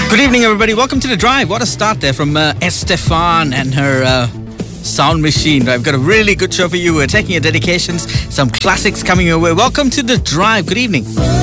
Good evening, everybody. Welcome to The Drive. What a start there from Estefan and her sound machine. I've got a really good show for you. We're taking your dedications, some classics coming your way. Welcome to The Drive. Good evening.